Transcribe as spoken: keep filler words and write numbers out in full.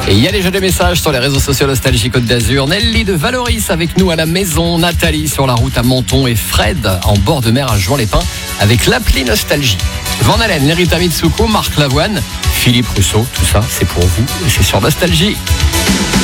Et il y a déjà des messages sur les réseaux sociaux Nostalgie Côte d'Azur. Nelly de Valoris avec nous à la maison, Nathalie sur la route à Menton et Fred en bord de mer à Juan-les-Pins avec l'appli Nostalgie. Van Halen, Nerita Mitsuko, Marc Lavoine, Philippe Rousseau, tout ça c'est pour vous et c'est sur Nostalgie.